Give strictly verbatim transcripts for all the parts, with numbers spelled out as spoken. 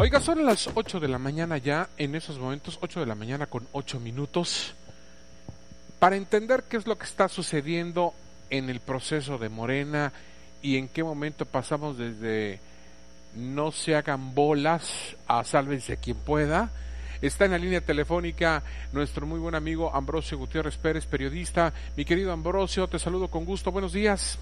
Oiga, son las ocho de la mañana ya, en esos momentos, ocho de la mañana con ocho minutos. Para entender qué es lo que está sucediendo en el proceso de Morena y en qué momento pasamos desde no se hagan bolas a sálvense quien pueda, está en la línea telefónica nuestro muy buen amigo Ambrosio Gutiérrez Pérez, periodista. Mi querido Ambrosio, te saludo con gusto, buenos días.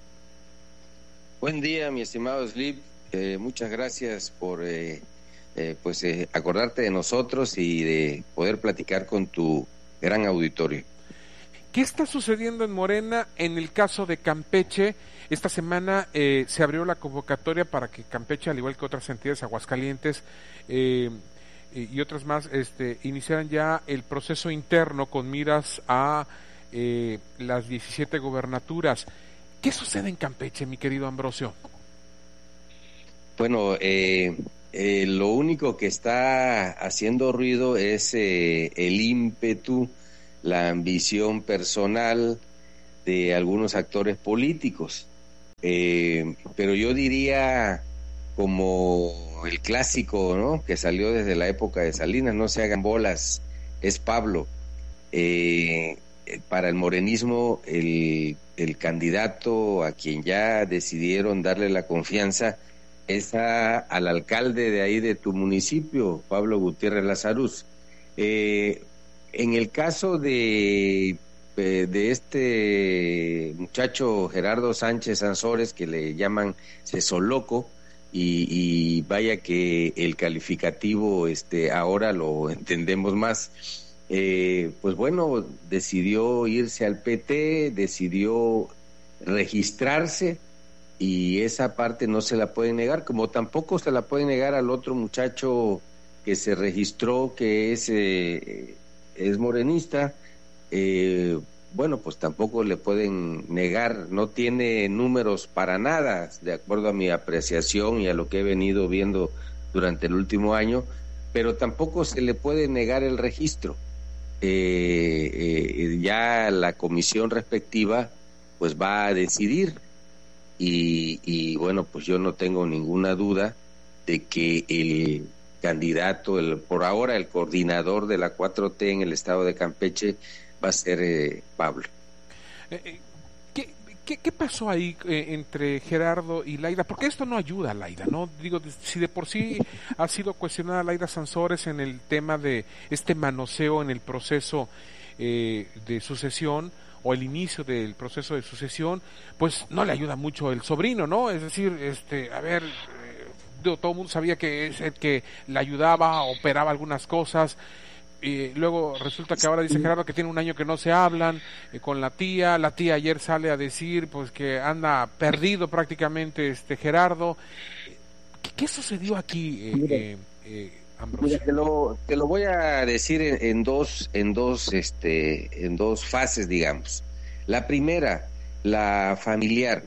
Buen día, mi estimado Slip, eh, muchas gracias por eh, eh, pues eh, acordarte de nosotros y de poder platicar con tu gran auditorio. ¿Qué está sucediendo en Morena en el caso de Campeche? Esta semana eh, se abrió la convocatoria para que Campeche, al igual que otras entidades, Aguascalientes eh, y otras más, este, iniciaran ya el proceso interno con miras a eh, las diecisiete gobernaturas. ¿Qué sucede en Campeche, mi querido Ambrosio? Bueno, eh, eh, lo único que está haciendo ruido es eh, el ímpetu, la ambición personal de algunos actores políticos. Eh, pero yo diría, como el clásico, ¿no?, que salió desde la época de Salinas, no se hagan bolas, es Pablo. Eh, para el morenismo, el, el candidato a quien ya decidieron darle la confianza es a, al alcalde de ahí de tu municipio, Pablo Gutiérrez Lazaruz. Eh, en el caso de, de este muchacho Gerardo Sánchez Sansores, que le llaman Cesoloco, y, y vaya que el calificativo este ahora lo entendemos más, eh, pues bueno, decidió irse al P T, decidió registrarse, y esa parte no se la puede negar, como tampoco se la puede negar al otro muchacho que se registró, que es eh, es morenista. Eh, bueno, pues tampoco le pueden negar, no tiene números para nada, de acuerdo a mi apreciación y a lo que he venido viendo durante el último año, pero tampoco se le puede negar el registro. Eh, eh, ya la comisión respectiva pues va a decidir, y, y bueno, pues yo no tengo ninguna duda de que el candidato, el por ahora el coordinador de la cuatro T en el estado de Campeche va a ser eh, Pablo. Eh, ¿qué, qué, ¿Qué pasó ahí eh, entre Gerardo y Laida? Porque esto no ayuda a Laida, ¿no? Digo, si de por sí ha sido cuestionada Laida Sansores en el tema de este manoseo en el proceso eh, de sucesión, o el inicio del proceso de sucesión, pues no le ayuda mucho el sobrino, ¿no? Es decir, este, a ver, eh, todo el mundo sabía que es el que le ayudaba, operaba algunas cosas, y luego resulta que ahora dice Gerardo que tiene un año que no se hablan eh, con la tía, la tía ayer sale a decir pues que anda perdido prácticamente este Gerardo. ¿Qué, qué sucedió aquí, eh, eh, eh, Ambrosio? Mira, te lo, te lo voy a decir en, en dos, en dos, este, en dos fases, digamos. La primera, la familiar.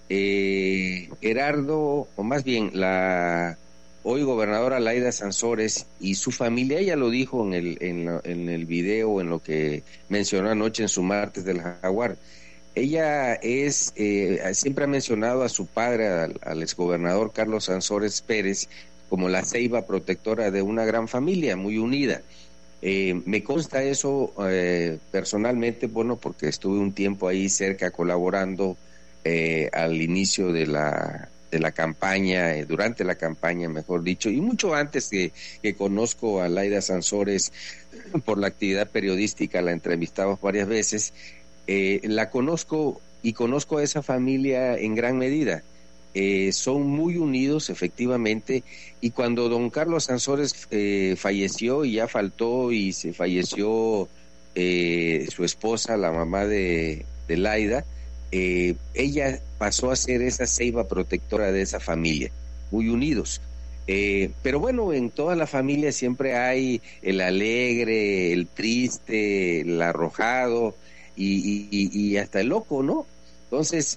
Eh, Gerardo, o más bien la hoy gobernadora Laida Sansores y su familia, ella lo dijo en el, en, la, en el video, en lo que mencionó anoche en su martes del Jaguar. Ella es, eh, siempre ha mencionado a su padre, al, al exgobernador Carlos Sansores Pérez, como la ceiba protectora de una gran familia muy unida. Eh, me consta eso eh, personalmente, bueno, porque estuve un tiempo ahí cerca colaborando eh, al inicio de la de la campaña, eh, durante la campaña, mejor dicho, y mucho antes que, que conozco a Laida Sansores por la actividad periodística, la entrevistamos varias veces, eh, la conozco y conozco a esa familia en gran medida. Eh, son muy unidos, efectivamente, y cuando don Carlos Sansores eh, falleció y ya faltó y se falleció eh, su esposa, la mamá de, de Laida, eh, ella pasó a ser esa ceiba protectora de esa familia, muy unidos. Eh, pero bueno, en toda la familia siempre hay el alegre, el triste, el arrojado y, y, y hasta el loco, ¿no? Entonces,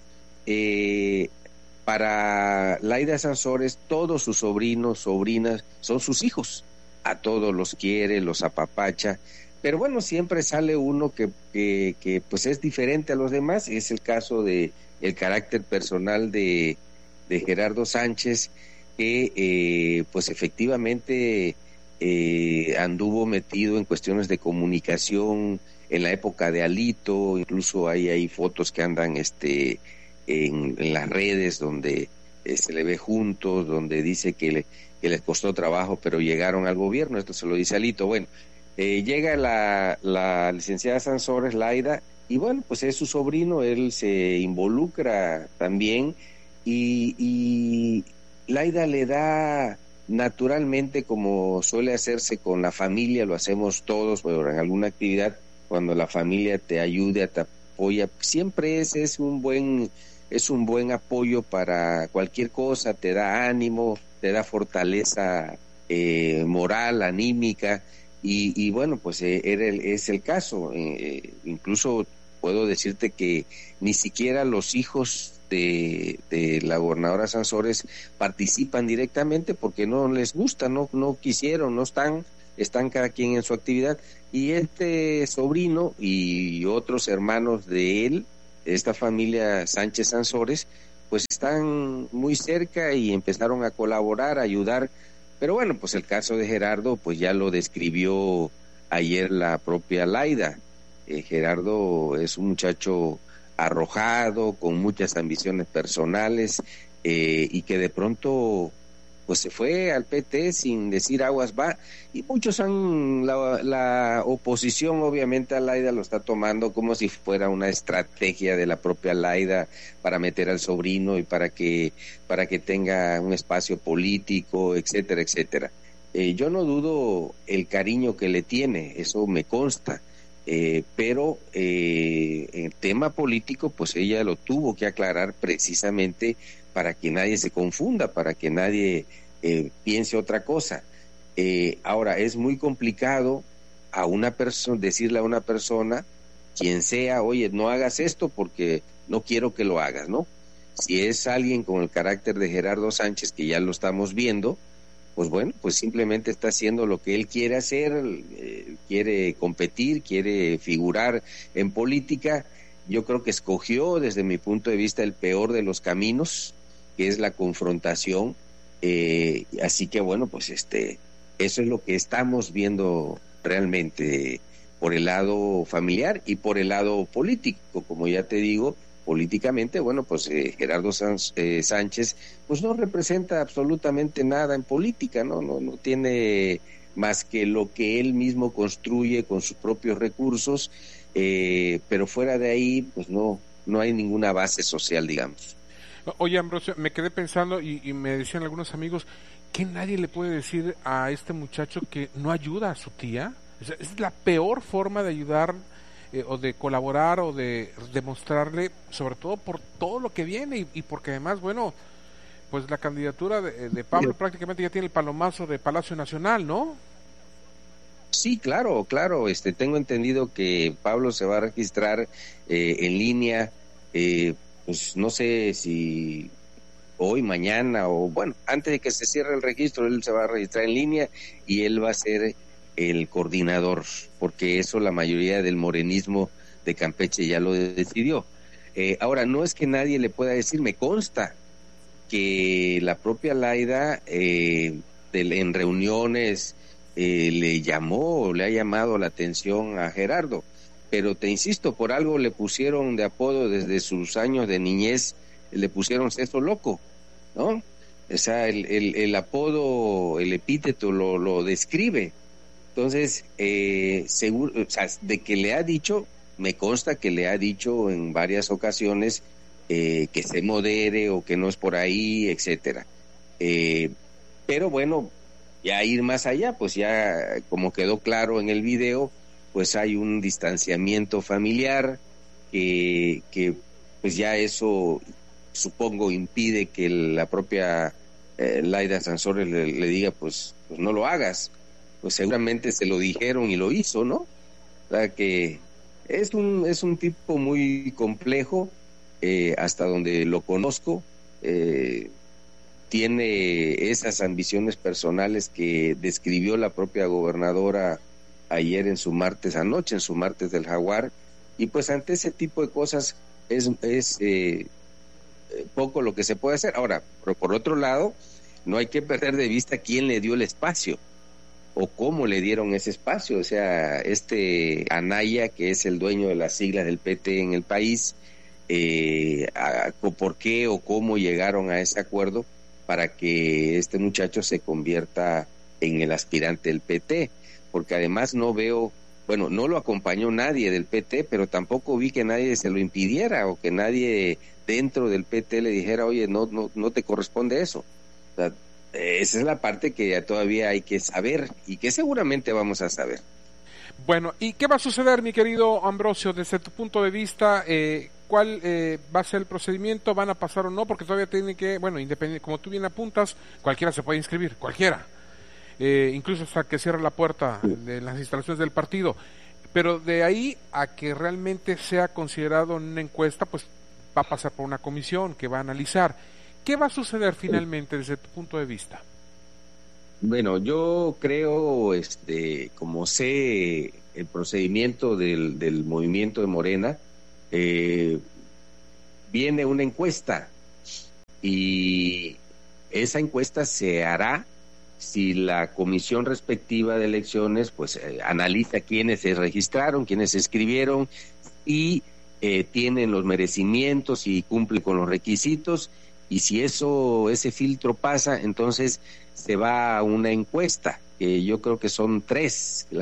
eh, para Laida Sansores, todos sus sobrinos, sobrinas, son sus hijos. A todos los quiere, los apapacha. Pero bueno, siempre sale uno que, que, que pues es diferente a los demás. Es el caso de el carácter personal de, de Gerardo Sánchez, que eh, pues efectivamente eh, anduvo metido en cuestiones de comunicación en la época de Alito, incluso hay, hay fotos que andan este en, en las redes donde eh, se le ve juntos, donde dice que, le, que les costó trabajo, pero llegaron al gobierno, esto se lo dice Alito. Bueno, eh, llega la, la licenciada Sansores, Laida, y bueno, pues es su sobrino, él se involucra también, y, y Laida le da naturalmente, como suele hacerse con la familia, lo hacemos todos, bueno, en alguna actividad, cuando la familia te ayuda, te apoya, siempre es, es un buen es un buen apoyo para cualquier cosa, te da ánimo, te da fortaleza eh, moral, anímica, y, y bueno, pues eh, era el, es el caso. Eh, incluso puedo decirte que ni siquiera los hijos de, de la gobernadora Sansores participan directamente porque no les gusta, no, no quisieron, no están, están cada quien en su actividad, y este sobrino y otros hermanos de él, esta familia Sánchez Sansores, pues están muy cerca y empezaron a colaborar, a ayudar. Pero bueno, pues el caso de Gerardo, pues ya lo describió ayer la propia Laida. Eh, Gerardo es un muchacho arrojado, con muchas ambiciones personales, eh, y que de pronto pues se fue al P T sin decir aguas va, y muchos han, la, la oposición obviamente a Laida lo está tomando como si fuera una estrategia de la propia Laida para meter al sobrino y para que, para que tenga un espacio político, etcétera, etcétera. Eh, yo no dudo el cariño que le tiene, eso me consta, eh, pero eh, el tema político pues ella lo tuvo que aclarar precisamente para que nadie se confunda, para que nadie eh, piense otra cosa. Eh, ahora, es muy complicado a una persona decirle a una persona, quien sea, oye, no hagas esto porque no quiero que lo hagas, ¿no? Si es alguien con el carácter de Gerardo Sánchez, que ya lo estamos viendo, pues bueno, pues simplemente está haciendo lo que él quiere hacer, eh, quiere competir, quiere figurar en política. Yo creo que escogió, desde mi punto de vista, el peor de los caminos, que es la confrontación, eh, así que bueno, pues este, eso es lo que estamos viendo realmente por el lado familiar y por el lado político. Como ya te digo, políticamente, bueno, pues eh, Gerardo Sanz, eh, Sánchez, pues no representa absolutamente nada en política, ¿no? No, no tiene más que lo que él mismo construye con sus propios recursos, eh, pero fuera de ahí, pues no, no hay ninguna base social, digamos. Oye, Ambrosio, me quedé pensando y, y me decían algunos amigos que nadie le puede decir a este muchacho que no ayuda a su tía. O sea, es la peor forma de ayudar eh, o de colaborar o de demostrarle, sobre todo por todo lo que viene y, y porque además, bueno, pues la candidatura de, de Pablo sí, prácticamente ya tiene el palomazo de Palacio Nacional, ¿no? Sí, claro, claro. Este, tengo entendido que Pablo se va a registrar eh, en línea. Eh, pues no sé si hoy, mañana o bueno, antes de que se cierre el registro, él se va a registrar en línea y él va a ser el coordinador, porque eso la mayoría del morenismo de Campeche ya lo decidió. Eh, ahora, no es que nadie le pueda decir, me consta que la propia Laida eh, de, en reuniones eh, le llamó, le ha llamado la atención a Gerardo, pero te insisto, por algo le pusieron de apodo desde sus años de niñez, le pusieron Ceso Loco, ¿no? O sea, el, el, el apodo, el epíteto lo, lo describe. Entonces, eh, seguro, o sea, de que le ha dicho, me consta que le ha dicho en varias ocasiones eh, que se modere o que no es por ahí, etcétera. Eh, pero bueno, ya ir más allá, pues ya como quedó claro en el video, pues hay un distanciamiento familiar que, que pues ya eso supongo impide que la propia eh, Laida Sansores le, le diga pues, pues no lo hagas, pues seguramente se lo dijeron y lo hizo, ¿no? O sea que es un, es un tipo muy complejo, eh, hasta donde lo conozco, eh, tiene esas ambiciones personales que describió la propia gobernadora ayer en su martes anoche, en su martes del Jaguar, y pues ante ese tipo de cosas es, es eh, poco lo que se puede hacer. Ahora, pero por otro lado, no hay que perder de vista quién le dio el espacio o cómo le dieron ese espacio. O sea, este Anaya, que es el dueño de las siglas del P T en el país, eh, a, por qué o cómo llegaron a ese acuerdo para que este muchacho se convierta en el aspirante del P T, porque además no veo, bueno, no lo acompañó nadie del P T, pero tampoco vi que nadie se lo impidiera o que nadie dentro del P T le dijera, oye, no, no, no te corresponde eso. O sea, esa es la parte que todavía hay que saber y que seguramente vamos a saber. Bueno, ¿y qué va a suceder, mi querido Ambrosio, desde tu punto de vista? Eh, ¿Cuál eh, va a ser el procedimiento? ¿Van a pasar o no? Porque todavía tiene que, bueno, independiente, como tú bien apuntas, cualquiera se puede inscribir, cualquiera. Eh, incluso hasta que cierre la puerta de las instalaciones del partido. Pero de ahí a que realmente sea considerado en una encuesta, pues va a pasar por una comisión que va a analizar. ¿Qué va a suceder finalmente desde tu punto de vista? Bueno, yo creo, este, como sé el procedimiento del, del movimiento de Morena, eh, viene una encuesta y esa encuesta se hará si la comisión respectiva de elecciones pues eh, analiza quiénes se registraron, quiénes se escribieron y eh, tienen los merecimientos y cumplen con los requisitos, y si eso ese filtro pasa, entonces se va a una encuesta, que yo creo que son tres